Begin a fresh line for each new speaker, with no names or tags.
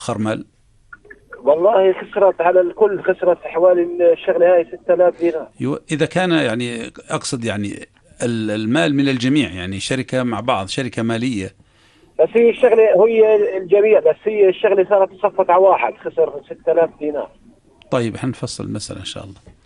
خرمال؟
والله خسرت على الكل، خسرت حوالي الشغلة هاي 6000 دينار.
إذا كان يعني أقصد يعني المال من الجميع، يعني شركة مع بعض، شركة مالية.
بس هي الشغلة هي الجميع، بس هي الشغلة صارت تصفت على واحد خسر 6000 دينار.
طيب حنفصل المسألة إن شاء الله.